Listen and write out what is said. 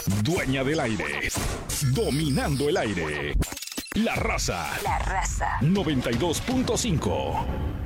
Dueña del aire. Dominando el aire. La Raza. 92.5.